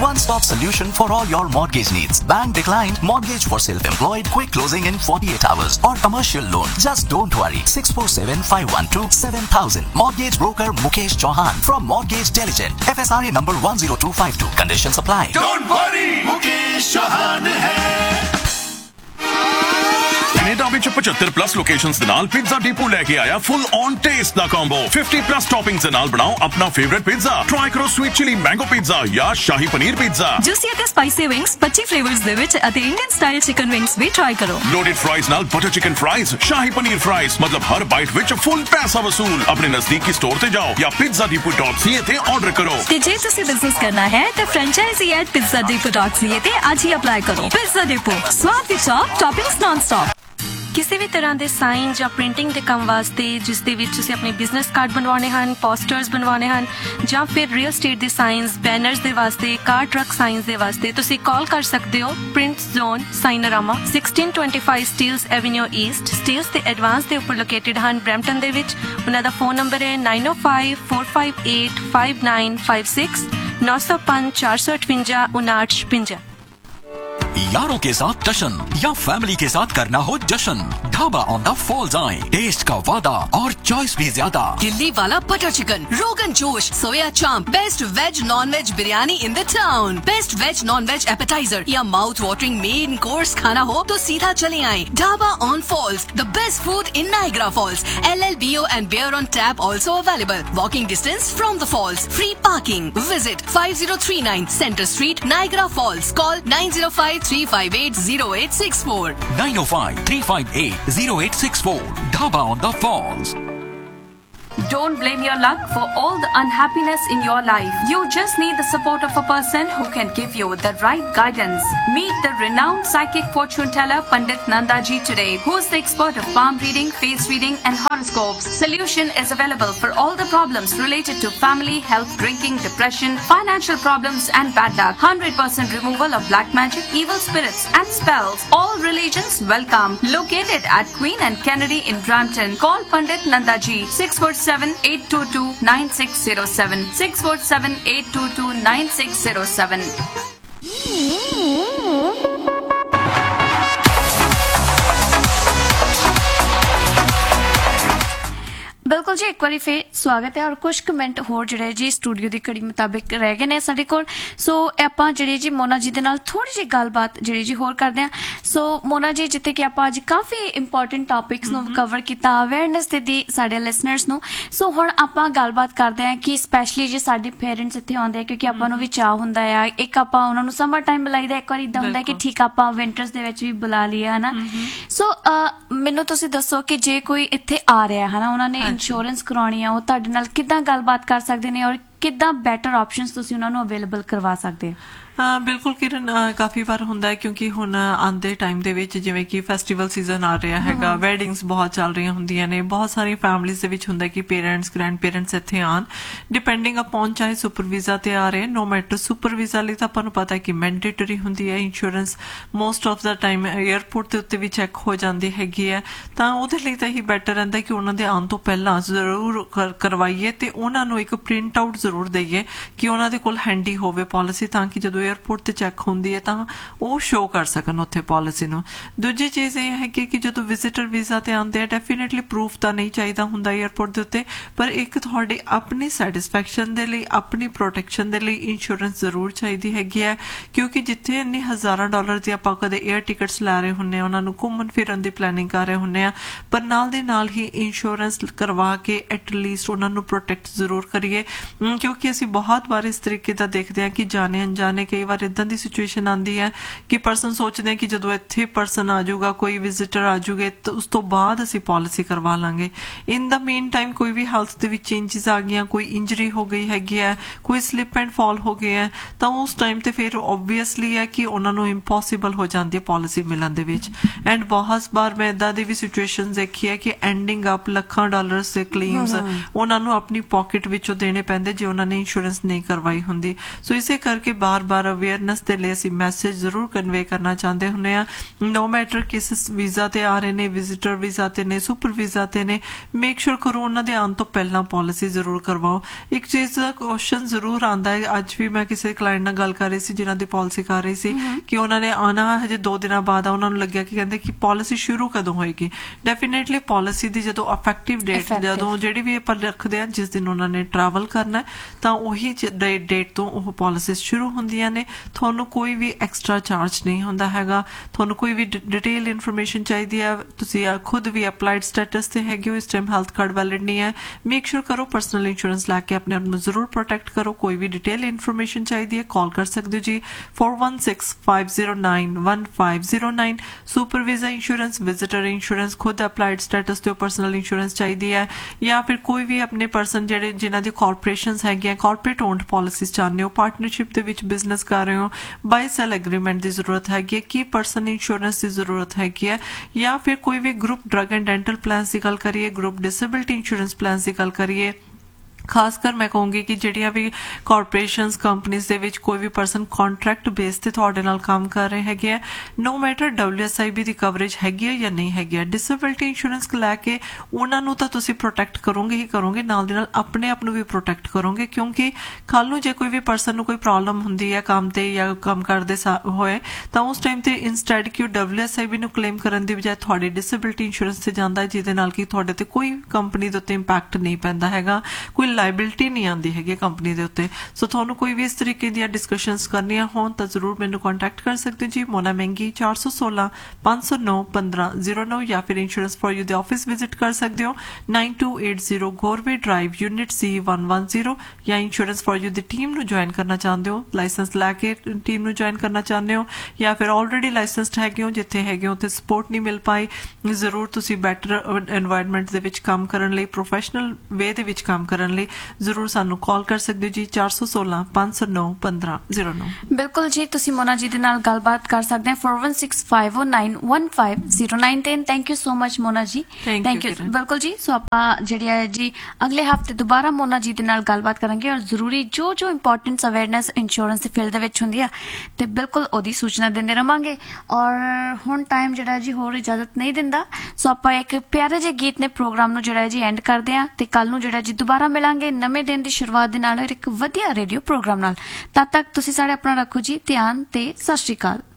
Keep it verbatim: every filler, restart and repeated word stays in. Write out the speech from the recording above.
One-stop solution for all your mortgage needs. Bank declined, mortgage for self-employed, quick closing in forty-eight hours, or commercial loan. Just don't worry. six four seven, five one two, seven thousand. Mortgage broker Mukesh Chauhan from Mortgage Diligent. F S R A number one zero two five two. Conditions apply. Don't worry, Mukesh Chauhan hai. Canada ਵਿੱਚ ਪਚੱਤਰ plus locations ਦੇ ਨਾਲ pizza depot ਲੈ ਕੇ ਆਇਆ full on taste the combo. fifty plus ਟੌਪਿੰਗਸ ਦੇ ਨਾਲ ਬਣਾਓ ਆਪਣਾ ਫੇਵਰਿਟ ਪੀਜ਼ਾ। ਟਰਾਈ ਕਰੋ ਸਵੀਟ ਚਿਲੀ ਮੈਂਗੋ ਪੀਜ਼ਾ ਜਾਂ ਸ਼ਾਹੀ ਪਨੀਰ ਪੀਜ਼ਾ। ਜੂਸੀ ਅਤੇ ਸਪਾਈਸੀ ਵਿੰਗਸ ਪੱਚੀ ਫਲੇਵਰਸ ਦੇ ਵਿੱਚ ਅਤੇ ਇੰਡੀਅਨ ਸਟਾਈਲ ਚਿਕਨ ਵਿੰਗਸ ਵੀ ਟਰਾਈ ਕਰੋ। ਲੋਡਡ ਫਰਾਈਜ਼ ਨਾਲ butter chicken fries, shahi paneer fries, ਮਤਲਬ ਹਰ ਬਾਈਟ ਵਿੱਚ ਫੁੱਲ ਪੈਸਾ ਵਸੂਲ। ਆਪਣੇ ਨਜ਼ਦੀਕੀ ਸਟੋਰ ਤੇ ਜਾਓ ਜਾਂ pizza depot dot c a ਤੇ ਆਰਡਰ ਕਰੋ। ਤੇ ਜੇ ਤੁਸੀਂ ਬਿਜ਼ਨਸ ਕਰਨਾ ਹੈ ਤਾਂ franchisee at pizza depot dot c a ਤੇ ਅੱਜ ਹੀ ਅਪਲਾਈ ਕਰੋ। Pizza Depot, ਸਵਾਦ ਦੀ ਟੌਪ, ਟੌਪਿੰਗਸ ਨਾਨ ਸਟਾਪ। ਕਿਸੇ ਵੀ ਤਰ੍ਹਾਂ ਦੇ ਸਾਈਨ ਜਾਂ ਪ੍ਰਿੰਟਿੰਗ ਦੇ ਕੰਮ ਵਾਸਤੇ ਜਿਸ ਦੇ ਵਿੱਚ ਤੁਸੀਂ ਆਪਣੇ ਬਿਜ਼ਨਸ ਕਾਰਡ ਬਣਵਾਉਣੇ ਹਨ, ਪੋਸਟਰਸ ਬਣਵਾਉਣੇ ਹਨ ਜਾਂ ਫਿਰ ਰੀਅਲ ਸਟੇਟ ਦੇ ਸਾਈਨਸ, ਬੈਨਰਸ ਦੇ ਵਾਸਤੇ, ਕਾਰ ਟਰੱਕ ਸਾਈਨਸ ਦੇ ਵਾਸਤੇ ਤੁਸੀਂ ਕਾਲ ਕਰ ਸਕਦੇ ਹੋ print zone ਸਾਈਨਰਾਮਾ sixteen twenty-five Steeles avenue East. Steeles ਦੇ ਐਡਵਾਂਸ ਦੇ ਉੱਪਰ ਲੋਕੇਟਡ ਹਨ ਬਰੈਂਪਟਨ ਦੇ ਵਿੱਚ। ਉਹਨਾਂ ਦਾ ਫੋਨ ਨੰਬਰ ਹੈ nine oh five, four five eight, five nine five six नौ सौ पाँच चार सौ अठवंजा उनाठ छप्पन। यारों के साथ जश्न या फैमिली के साथ करना हो जश्न, ढाबा ऑन द फॉल्स आए। टेस्ट का वादा और चॉइस भी ज्यादा। दिल्ली वाला butter chicken, rogan josh, soya chaap, best veg non veg biryani in the town, best veg non veg appetiser या माउथ वाटरिंग मेन कोर्स खाना हो तो सीधा चले आए dhaba on false, the best food in Niagara false. L L B O and beer on tap also available. Walking distance from the falls. Free parking. Visit five oh three nine Center Street, Niagara Falls. Call nine oh five, three five eight, zero eight six four. nine oh five, three five eight, zero eight six four. Dhaba on the Falls. Don't blame your luck for all the unhappiness in your life. You just need the support of a person who can give you the right guidance. Meet the renowned psychic fortune teller Pandit Nandaji today, who is the expert of palm reading, face reading and horoscopes. Solution is available for all the problems related to family, health, drinking, depression, financial problems and bad luck. one hundred percent removal of black magic, evil spirits and spells. All religions welcome. Located at Queen and Kennedy in Brampton. Call Pandit Nandaji six four seven, eight two two, nine six zero seven six four seven, eight two two, nine six zero seven. ਬਿਲਕੁਲ ਜੀ, ਇੱਕ ਵਾਰੀ ਫਿਰ ਸਵਾਗਤ ਹੈ। ਔਰ ਕੁਝ comment ਹੋਰ ਜਿਹੜੇ ਜੀ ਸਟੂਡੀਓ ਦੀ ਘੜੀ ਮੁਤਾਬਿਕ ਰਹਿ ਗਏ ਨੇ ਸਾਡੇ ਕੋਲ। ਸੋ ਆਪਾਂ ਜਿਹੜੀ ਜੀ ਮੋਨਾ ਜੀ ਦੇ ਨਾਲ ਥੋੜੀ ਜਿਹੀ ਗੱਲਬਾਤ ਜਿਹੜੀ ਜੀ ਹੋਰ ਕਰਦੇ ਹਾਂ। ਸੋ ਮੋਨਾ ਜੀ, ਜਿੱਥੇ ਕਿ ਆਪਾਂ ਅੱਜ ਕਾਫੀ ਇੰਪੋਰਟੈਂਟ ਟੌਪਿਕਸ ਨੂੰ ਕਵਰ ਕੀਤਾ, ਅਵੇਅਰਨੈਸ ਦਿੱਤੀ ਸਾਡੇ ਲਿਸਨਰਸ ਨੂੰ। ਸੋ ਹੁਣ ਆਪਾਂ ਗੱਲਬਾਤ ਕਰਦੇ ਹਾਂ ਕਿ ਸਪੈਸ਼ਲੀ ਜੇ ਸਾਡੇ ਪੇਰੈਂਟਸ ਇੱਥੇ ਆਉਂਦੇ ਆ, ਕਿਉਂਕਿ ਆਪਾਂ ਨੂੰ ਵੀ ਚਾਅ ਹੁੰਦਾ ਆ, ਇੱਕ ਆਪਾਂ ਉਹਨਾਂ ਨੂੰ ਸਮਰ ਟਾਈਮ ਬੁਲਾਈਦਾ, ਇੱਕ ਵਾਰ ਇੱਦਾਂ ਹੁੰਦਾ ਕਿ ਠੀਕ ਆਪਾਂ ਵਿੰਟਰਸ ਦੇ ਵਿੱਚ ਵੀ ਬੁਲਾ ਲਈਏ, ਹਨਾ। ਸੋ ਮੈਨੂੰ ਤੁਸੀਂ ਦੱਸੋ ਕਿ ਜੇ ਕੋਈ ਇੱਥੇ ਆ ਰਿਹਾ ਹਨਾ, ਉਹਨਾਂ ਨੇ ਇੰਸ਼ੋਰੈਂਸ ਕਰਾਉਣੀ ਆ, ਉਹ ਤੁਹਾਡੇ ਨਾਲ ਕਿੱਦਾਂ ਗੱਲਬਾਤ ਕਰ ਸਕਦੇ ਨੇ ਔਰ ਕਿੱਦਾਂ ਬੈਟਰ ਆਪਸ਼ਨਸ ਤੁਸੀਂ ਉਹਨਾਂ ਨੂੰ ਅਵੇਲੇਬਲ ਕਰਵਾ ਸਕਦੇ ਹੋ? ਹਾਂ ਬਿਲਕੁਲ ਕਿਰਨ, ਕਾਫੀ ਵਾਰ ਹੁੰਦਾ ਹੈ ਕਿਉਂਕਿ ਹੁਣ ਆਉਂਦੇ ਟਾਈਮ ਦੇ ਵਿੱਚ ਜਿਵੇਂ ਕਿ ਫੈਸਟੀਵਲ ਸੀਜ਼ਨ ਆ ਰਿਹਾ ਹੈਗਾ, ਵੈਡਿੰਗਸ ਬਹੁਤ ਚੱਲ ਰਹੀਆਂ ਹੁੰਦੀਆਂ ਨੇ, ਬਹੁਤ ਸਾਰੀ ਫੈਮਿਲੀਜ਼ ਦੇ ਵਿੱਚ ਹੁੰਦਾ ਕਿ ਪੇਰੈਂਟਸ, ਗ੍ਰੈਂਡ ਪੇਰੈਂਟਸ ਇੱਥੇ ਆਉਣ, ਡਿਪੈਂਡਿੰਗ ਅਪੋਨ ਚਾਹੇ ਸੁਪਰ ਵੀਜ਼ਾ ਤੇ ਆ ਰਹੇ, ਨੋ ਮੈਟਰ। ਸੁਪਰ ਵੀਜ਼ਾ ਲਈ ਤਾਂ ਆਪਾਂ ਨੂੰ ਪਤਾ ਕਿ ਮੈਂਡੇਟਰੀ ਹੁੰਦੀ ਹੈ insurance, most of the time airport ਦੇ ਉੱਤੇ ਵੀ ਚੈੱਕ ਹੋ ਜਾਂਦੀ ਹੈਗੀ ਹੈ, ਤਾਂ ਉਹਦੇ ਲਈ ਤਾਂ ਇਹੀ ਬੈਟਰ ਰਹਿੰਦਾ ਕਿ ਉਹਨਾਂ ਦੇ ਆਉਣ ਤੋਂ ਪਹਿਲਾਂ ਜ਼ਰੂਰ ਕਰਵਾਈਏ ਤੇ ਉਹਨਾਂ ਨੂੰ ਇੱਕ ਪ੍ਰਿੰਟ ਆਊਟ ਜ਼ਰੂਰ ਦੇਈਏ ਕਿ ਉਹਨਾਂ ਦੇ ਕੋਲ ਹੈਂਡੀ ਹੋਵੇ ਪਾਲਿਸੀ, ਤਾਂ ਕਿ ਜਦੋਂ ਏਅਰਪੋਰਟ ਤੇ ਚੈੱਕ ਹੁੰਦੀ ਹੈ ਤਾਂ ਉਹ ਸ਼ੋ ਕਰ ਸਕਣ ਉੱਥੇ ਪਾਲਿਸੀ ਨੂੰ। ਦੂਜੀ ਚੀਜ਼ ਇਹ ਹੈ ਕਿ ਜਦੋਂ ਵਿਜ਼ਿਟਰ ਵੀਜ਼ਾ ਤੇ ਆਉਂਦੇ ਆ, ਡੈਫੀਨੇਟਲੀ ਪ੍ਰੂਫ ਤਾਂ ਨਹੀਂ ਚਾਹੀਦਾ ਹੁੰਦਾ ਏਅਰਪੋਰਟ ਦੇ ਉੱਤੇ, ਪਰ ਇੱਕ ਤੁਹਾਡੀ ਆਪਣੀ ਸੈਟਿਸਫੈਕਸ਼ਨ ਦੇ ਲਈ, ਆਪਣੀ ਪ੍ਰੋਟੈਕਸ਼ਨ ਦੇ ਲਈ ਇੰਸ਼ੋਰੈਂਸ ਜ਼ਰੂਰ ਚਾਹੀਦੀ ਹੈਗੀ ਹੈ, ਕਿਉਂਕਿ ਜਿੱਥੇ ਇੰਨੇ ਹਜ਼ਾਰਾਂ ਡਾਲਰ ਦੀ ਆਪਾਂ ਕਦੇ ਏਅਰ ਟਿਕਟਸ ਲੈ ਰਹੇ ਹੁੰਦੇ ਆ, ਉਹਨਾਂ ਨੂੰ ਘੁੰਮਣ ਫਿਰਨ ਦੀ ਪਲੈਨਿੰਗ ਕਰ ਰਹੇ ਹੁੰਦੇ ਆ, ਪਰ ਨਾਲ ਦੇ ਨਾਲ ਹੀ ਇੰਸ਼ੋਰੈਂਸ ਕਰਵਾ ਕੇ ਐਟਲੀਸਟ ਉਹਨਾਂ ਨੂੰ ਪ੍ਰੋਟੈਕਟ ਜ਼ਰੂਰ ਕਰੀਏ, ਕਿਉਂਕਿ ਅਸੀਂ ਬਹੁਤ ਵਾਰ ਇਸ ਤਰੀਕੇ ਦਾ ਦੇਖਦੇ ਹਾਂ ਕਿ ਜਾਣੇ ਅਣਜਾਣੇ ਕਈ ਵਾਰ ਇਦਾਂ ਦੀ ਸਿਚੁਏਸ਼ਨ ਆਉਂਦੀ ਹੈ ਕਿ ਪਰਸਨ ਸੋਚਦੇ ਆ ਕਿ ਜਦੋਂ ਇੱਥੇ ਪਰਸਨ ਆ ਜਾਊਗਾ, ਕੋਈ ਵਿਜ਼ਿਟਰ ਆ ਜਾਊਗੇ, ਤਾਂ ਉਸ ਤੋਂ ਬਾਅਦ ਅਸੀਂ ਪਾਲਿਸੀ ਕਰਵਾ ਲਾਂਗੇ। ਇਨ ਦਾ ਮੇਨ ਟਾਈਮ ਕੋਈ ਵੀ ਹੈਲਥ ਦੇ ਵਿੱਚ ਚੇਂਜਸ ਆ ਗਈਆਂ, ਕੋਈ ਇੰਜਰੀ ਹੋ ਗਈ ਹੈਗੀ ਹੈ, ਕੋਈ ਸਲਿਪ ਐਂਡ ਫਾਲ ਹੋ ਗਏ ਹੈ, ਤਾਂ ਉਸ ਟਾਈਮ ਤੇ ਫਿਰ ਓਬਵੀਅਸਲੀ ਹੈ ਕਿ ਉਹਨਾਂ ਨੂੰ ਇੰਪੋਸੀਬਲ ਹੋ ਜਾਂਦੀ ਹੈ ਪਾਲਿਸੀ ਮਿਲਣ ਦੇ ਵਿੱਚ। ਐਂਡ ਬਹੁਤ ਵਾਰ ਮੈਂ ਏਦਾਂ ਦੀ ਵੀ ਸਿਚੁਏਸ਼ਨ ਦੇਖੀ ਹੈ ਕਿ ਐਂਡਿੰਗ ਅਪ ਲੱਖਾਂ ਡਾਲਰਸ ਦੇ ਕਲੇਮਸ ਉਹਨਾਂ ਨੂੰ ਆਪਣੀ ਪਾਕਟ ਵਿੱਚੋਂ ਦੇਣੇ ਪੈਂਦੇ, ਜੇ ਉਹਨਾਂ ਨੇ ਇੰਸ਼ੋਰੈਂਸ ਨਹੀਂ ਕਰਵਾਈ ਹੁੰਦੀ। ਸੋ ਇਸੇ ਕਰਕੇ ਬਾਰ-ਬਾਰ ਅਵੇਅਰਨੈਸ ਦੇ ਲਈ ਅਸੀਂ ਮੈਸੇਜ ਜ਼ਰੂਰ ਕਨਵੇ ਕਰਨਾ ਚਾਹੁੰਦੇ ਹੁੰਦੇ ਆ। ਨੋ ਮੈਟਰ ਕਿਸ ਵੀਜ਼ਾ ਤੇ ਆ ਰਹੇ ਨੇ, ਵਿਜ਼ਿਟਰ ਵੀਜ਼ਾ ਤੇ ਨੇ, ਸੁਪਰ ਵੀਜ਼ਾ ਤੇ ਨੇ, ਮੇਕ ਸ਼ੋਰ ਕਰੋ ਉਹਨਾਂ ਦੇ ਆਉਣ ਤੋਂ ਪਹਿਲਾਂ ਪਾਲਿਸੀ ਜ਼ਰੂਰ ਕਰਵਾਓ। ਇੱਕ ਚੀਜ਼ ਦਾ ਕੁਐਸਚਨ ਜ਼ਰੂਰ ਆਉਂਦਾ ਹੈ, ਅੱਜ ਵੀ ਮੈਂ ਕਿਸੇ ਕਲਾਇੰਟ ਨਾਲ ਗੱਲ ਕਰ ਰਹੀ ਸੀ ਜਿਨ੍ਹਾਂ ਦੀ ਪਾਲਿਸੀ ਕਰ ਰਹੀ ਸੀ ਕਿ ਉਹਨਾਂ ਨੇ ਆਉਣਾ ਹਜੇ ਦੋ ਦਿਨਾਂ ਬਾਅਦ ਆ, ਉਹਨਾਂ ਨੂੰ ਲੱਗਿਆ ਕਿ ਕਹਿੰਦੇ ਕਿ ਪਾਲਿਸੀ ਸ਼ੁਰੂ ਕਦੋਂ ਹੋਏਗੀ। ਡੈਫੀਨੇਟਲੀ ਪਾਲਿਸੀ ਦੀ ਜਦੋਂ ਇਫੈਕਟਿਵ ਡੇਟ ਜਦੋਂ ਜਿਹੜੀ ਵੀ ਆਪਾਂ ਰੱਖਦੇ ਆ ਜਿਸ ਦਿਨ ਉਹਨਾਂ ਨੇ ਟਰੈਵਲ ਕਰਨਾ ਤਾਂ ਉਹੀ ਡੇਟ ਤੋਂ ਉਹ ਪਾਲਿਸੀਜ਼ ਸ਼ੁਰੂ ਹੁੰਦੀਆਂ ਨੇ। ਤੁਹਾਨੂੰ ਕੋਈ ਵੀ ਐਕਸਟਰਾ ਚਾਰਜ ਨਹੀਂ ਹੁੰਦਾ ਹੈਗਾ। ਤੁਹਾਨੂੰ ਕੋਈ ਵੀ ਡਿਟੇਲ ਇਨਫੋਰਮੇਸ਼ਨ ਚਾਹੀਦੀ ਹੈ, ਤੁਸੀਂ ਖੁਦ ਵੀ ਅਪਲਾਈਡ ਸਟੇਟਸ ਤੇ ਹੈਗੇ ਹੋ, ਇਸ ਟਾਈਮ ਹੈਲਥ ਕਾਰਡ ਵੈਲਿਡ ਨਹੀਂ ਹੈ, ਮੇਕ ਸ਼ੋਰ ਕਰੋ ਪਰਸਨਲ ਇੰਸ਼ੋਰੈਂਸ ਲੈ ਕੇ ਆਪਣੇ ਆਪ ਨੂੰ ਜ਼ਰੂਰ ਪ੍ਰੋਟੈਕਟ ਕਰੋ। ਕੋਈ ਵੀ ਡਿਟੇਲ ਇਨਫੋਰਮੇਸ਼ਨ ਚਾਹੀਦੀ ਹੈ ਕਾਲ ਕਰ ਸਕਦੇ ਹੋ ਜੀ four one six five zero nine one five zero nine। Super visa insurance, visitor insurance, ਖੁਦ ਅਪਲਾਈਡ ਸਟੇਟਸ ਤੇ ਪਰਸਨਲ ਇੰਸ਼ੋਰੈਂਸ ਚਾਹੀਦੀ ਹੈ, ਜਾਂ ਫਿਰ ਕੋਈ ਵੀ ਆਪਣੇ ਪਰਸਨ ਜਿਹੜੇ ਜਿਨ੍ਹਾਂ ਦੀ ਕਾਰਪੋਰੇਸ਼ਨਸ ਹੈਗੀਆਂ, ਕਾਰਪੋਰੇਟ ਓਨਡ ਪਾਲਿਸੀਜ਼ ਚਾਹੁੰਦੇ ਹੋ, ਪਾਰਟਨਰਸ਼ਿਪ ਦੇ ਵਿੱਚ ਬਿਜ਼ਨਸ ਕਰ ਰਹੇ ਹੋ, ਬਾਈ ਸੈਲ ਐਗਰੀਮੈਂਟ ਦੀ ਜ਼ਰੂਰਤ ਹੈਗੀ ਹੈ, ਕੀ ਪਰਸਨ ਇੰਸ਼ੋਰੈਂਸ ਦੀ ਜ਼ਰੂਰਤ ਹੈਗੀ ਹੈ, ਜਾਂ ਫਿਰ ਕੋਈ ਵੀ group drug and dental plan ਦੀ ਗੱਲ ਕਰੀਏ, ਗਰੁੱਪ ਡਿਸੇਬਿਲਿਟੀ ਇੰਸ਼ੋਰੈਂਸ ਪਲਾਨ ਦੀ ਗੱਲ ਕਰੀਏ। ਖਾਸ ਕਰ ਮੈਂ ਕਹੂੰਗੀ ਕਿ ਜਿਹੜੀਆਂ ਵੀ ਕਾਰਪੋਰੇਸ਼ਨਸ ਕੰਪਨੀਜ਼ ਦੇ ਵਿੱਚ ਕੋਈ ਵੀ ਪਰਸਨ ਕੰਟਰੈਕਟ ਬੇਸ ਤੇ ਤੁਹਾਡੇ ਨਾਲ ਕੰਮ ਕਰ ਰਹੇ ਹੈਗੇ ਆ, ਨੋ matter W S I B the coverage ਹੈਗੀ ਹੈ ਜਾਂ ਨਹੀਂ ਹੈਗੀ ਹੈ, ਡਿਸੇਬਿਲਿਟੀ ਇੰਸ਼ੋਰੈਂਸ ਲੈ ਕੇ ਉਹਨਾਂ ਨੂੰ ਤਾਂ ਤੁਸੀਂ ਪ੍ਰੋਟੈਕਟ ਕਰੋਗੇ ਹੀ ਕਰੋਗੇ, ਨਾਲ ਦੇ ਨਾਲ ਆਪਣੇ ਆਪ ਨੂੰ ਵੀ ਪ੍ਰੋਟੈਕਟ ਕਰੋਗੇ। ਕਿਉਂਕਿ ਕੱਲ ਨੂੰ ਜੇ ਕੋਈ ਵੀ ਪਰਸਨ ਨੂੰ ਕੋਈ ਪ੍ਰੋਬਲਮ ਹੁੰਦੀ ਹੈ ਕੰਮ ਤੇ ਜਾਂ ਕੰਮ ਕਰਦੇ ਹੋਏ ਤਾਂ ਉਸ ਟਾਈਮ ਤੇ ਇੰਸਟੈਡ ਕਿ ਉਹ ਡਬਲਯੂ ਐਸ ਆਈ ਬੀ ਨੂੰ ਕਲੇਮ ਕਰਨ ਦੀ ਬਜਾਏ ਤੁਹਾਡੀ ਡਿਸੇਬਿਲਿਟੀ ਇੰਸ਼ੋਰੈਂਸ ਤੇ ਜਾਂਦਾ ਹੈ, ਜਿਹਦੇ ਨਾਲ ਕਿ ਤੁਹਾਡੇ ਤੇ ਕੋਈ ਕੰਪਨੀ ਦੇ ਉੱਤੇ ਇੰਪੈਕਟ ਨਹੀਂ ਪੈਂਦਾ ਹੈਗਾ, ਕੋਈ ਲਾਇਬਿਲਿਟੀ ਨਹੀਂ ਆਉਂਦੀ ਹੈਗੀ ਕੰਪਨੀ ਦੇ ਉੱਤੇ। ਸੋ ਤੁਹਾਨੂੰ ਕੋਈ ਵੀ ਇਸ ਤਰੀਕੇ ਦੀਆਂ ਡਿਸਕਸ਼ਨਸ ਕਰਨੀਆਂ ਹੋਣ ਤਾਂ ਜ਼ਰੂਰ ਮੈਨੂੰ ਕੰਟੈਕਟ ਕਰ ਸਕਦੇ ਹੋ ਜੀ। ਮੋਨਾ ਮਹਿੰਗੀ ਚਾਰ one six five zero nine one five zero nine ਜਾਂ ਫਿਰ ਇੰਸ਼ੋਰੈਂਸ ਫॉर ਯੂ ਦੇ ਆਫਿਸ ਵਿਜ਼ਿਟ ਕਰ ਸਕਦੇ ਹੋ nine two eight zero ਗੋਰਵੇ drive unit ਸੀ one one zero, ਜਾਂ insurance for you the team ਨੂੰ ਜੁਆਇਨ ਕਰਨਾ ਚਾਹੁੰਦੇ ਹੋ, ਲਾਇਸੈਂਸ ਲੈ ਕੇ ਟੀਮ ਨੂੰ ਜੁਆਇਨ ਕਰਨਾ ਚਾਹੁੰਦੇ ਹੋ, ਜਾਂ ਫਿਰ ਆਲਰੇਡੀ ਲਾਇਸੈਂਸਡ ਹੈਗੇ ਹੋ, ਜਿੱਥੇ ਹੈਗੇ ਹੋ ਤੇ ਸਪੋਰਟ ਨਹੀਂ ਮਿਲ ਪਾਈ, ਜ਼ਰੂਰ ਤੁਸੀਂ ਬੈਟਰ এনवायरमेंट ਦੇ ਵਿੱਚ ਕੰਮ ਕਰਨ ਲਈ, ਪ੍ਰੋਫੈਸ਼ਨਲ ਵੇ ਦੇ ਵਿੱਚ ਕੰਮ ਕਰਨ ਲਈ ਜ਼ਰੂਰ ਸਾਨੂੰ ਕਾਲ ਕਰ ਸਕਦੇ ਹੋ ਜੀ ਚਾਰ one six five zero nine one five zero nine। ਬਿਲਕੁਲ ਜੀ, ਤੁਸੀਂ ਮੋਨਾ ਜੀ ਦੇ ਨਾਲ ਗੱਲਬਾਤ ਕਰ ਸਕਦੇ ਹੋ four one six five zero nine one five zero nine ਤੇ। ਥੈਂਕ ਯੂ ਸੋ ਮਚ ਮੋਨਾ ਜੀ, ਥੈਂਕ ਯੂ। ਬਿਲਕੁਲ ਜੀ, ਸੋ ਆਪਾਂ ਜਿਹੜੀ ਹੈ ਜੀ ਅਗਲੇ ਹਫਤੇ ਦੁਬਾਰਾ ਮੋਨਾ ਜੀ ਦੇ ਨਾਲ ਗੱਲਬਾਤ ਕਰਾਂਗੇ ਔਰ ਜ਼ਰੂਰੀ ਜੋ ਜੋ ਇੰਪੋਰਟੈਂਟਸ ਅਵੇਅਰਨੈਸ ਇੰਸ਼ੋਰੈਂਸ ਦੀ ਫੀਲਡ ਦੇ ਵਿੱਚ ਹੁੰਦੀ ਆ ਤੇ ਬਿਲਕੁਲ ਉਹਦੀ ਸੂਚਨਾ ਦਿੰਦੇ ਰਵਾਂਗੇ। ਔਰ ਹੁਣ ਟਾਈਮ ਜਿਹੜਾ ਜੀ ਹੋਰ ਇਜਾਜ਼ਤ ਨਹੀਂ ਦਿੰਦਾ, ਸੋ ਆਪਾਂ ਇੱਕ ਪਿਆਰੇ ਜਿਹੇ ਗੀਤ ਨੇ ਪ੍ਰੋਗਰਾਮ ਨੂੰ ਜਿਹੜਾ ਜੀ ਐਂਡ ਕਰਦੇ ਆ ਤੇ ਕੱਲ ਨੂੰ ਜਿਹੜਾ ਜੀ ਦੁਬਾਰਾ ਮਿਲਾਂਗੇ ਨਵੇਂ ਦਿਨ ਦੀ ਸ਼ੁਰੂਆਤ ਦੇ ਨਾਲ ਇੱਕ ਵਧੀਆ ਰੇਡੀਓ ਪ੍ਰੋਗਰਾਮ ਨਾਲ। ਤਦ ਤੱਕ ਤੁਸੀਂ ਸਾਡੇ ਆਪਣਾ ਰੱਖੋ ਜੀ ਧਿਆਨ ਤੇ ਸਤਿ ਸ਼੍ਰੀ ਅਕਾਲ।